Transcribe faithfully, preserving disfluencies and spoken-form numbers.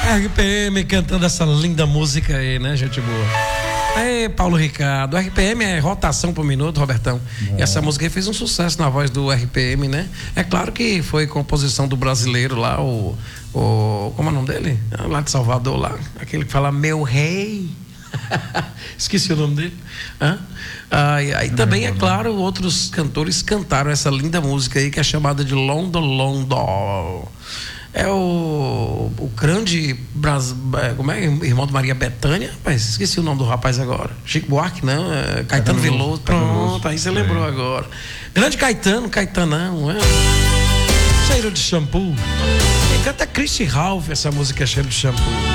R P M cantando essa linda música aí, né, gente boa? Aí, Paulo Ricardo. R P M é rotação por minuto, Robertão. É. E essa música aí fez um sucesso na voz do R P M, né? É claro que foi composição do brasileiro lá, o. o como é o nome dele? Lá de Salvador, lá. Aquele que fala meu rei. Esqueci o nome dele. Hã? Ah, e aí também, é claro, outros cantores cantaram essa linda música aí que é chamada de London London. É o, o grande Bras, como é, irmão de Maria Bethânia, mas esqueci o nome do rapaz agora. Chico Buarque, não, é Caetano Veloso. Pronto, aí você lembrou agora. Grande Caetano, Caetanão, é. Cheiro de shampoo. Quem canta é Christy Ralph, essa música é Cheiro de Shampoo.